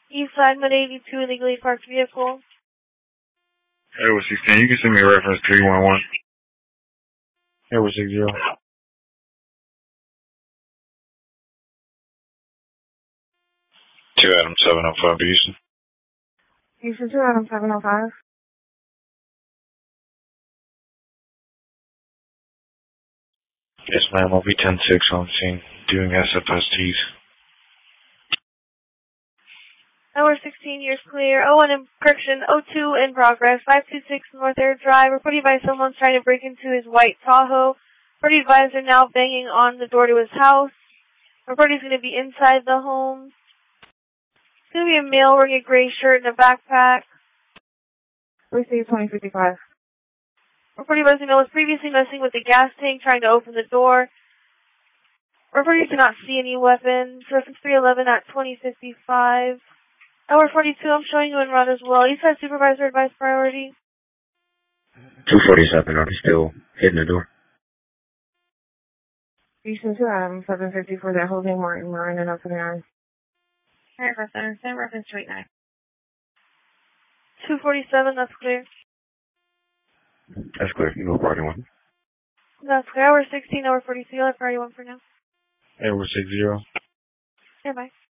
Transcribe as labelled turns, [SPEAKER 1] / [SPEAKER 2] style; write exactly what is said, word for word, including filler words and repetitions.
[SPEAKER 1] East side, mid eighty-two, illegally parked vehicle.
[SPEAKER 2] Airway sixteen, you can send me a reference three one one. Airway six zero. Two Adam seven oh five Houston.
[SPEAKER 1] Houston two Adam seven oh five.
[SPEAKER 2] Yes, ma'am. I'll be ten six on scene doing S F S Ts.
[SPEAKER 1] Hour sixteen, years clear. oh one in correction, oh two in progress. five two six North Air Drive. Reported by someone's trying to break into his white Tahoe. Reported advisor now banging on the door to his house. Reported he's going to be inside the home. It's going to be a male wearing a gray shirt and a backpack.
[SPEAKER 3] Receive twenty fifty-five.
[SPEAKER 1] Reported by the male was previously messing with the gas tank, trying to open the door. Reported did not see any weapons. Reference three eleven at twenty fifty-five. Hour forty-two, I'm showing you in route as well. East side supervisor advice priority.
[SPEAKER 4] two forty-seven, are they still hitting the door?
[SPEAKER 3] Houston two Adam seven fifty-four, they're holding Martin Martin and up to the eye.
[SPEAKER 1] Alright, for center, same reference to eight nine. two forty-seven, that's clear.
[SPEAKER 4] That's clear. You go party one.
[SPEAKER 1] That's clear. Hour sixteen, hour forty-two, I'll have priority one for now.
[SPEAKER 2] Airway six zero.
[SPEAKER 1] Yeah, bye.